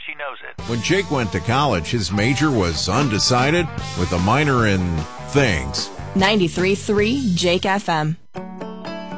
she knows it. When Jake went to college, his major was undecided with a minor in things. 93.3 Jake FM.